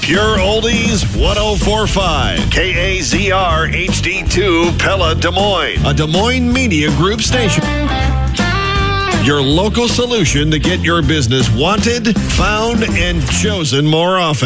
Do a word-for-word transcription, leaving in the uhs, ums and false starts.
Pure Oldies one oh four point five. K A Z R H D two Pella, Des Moines. A Des Moines Media Group station. Your local solution to get your business wanted, found, and chosen more often.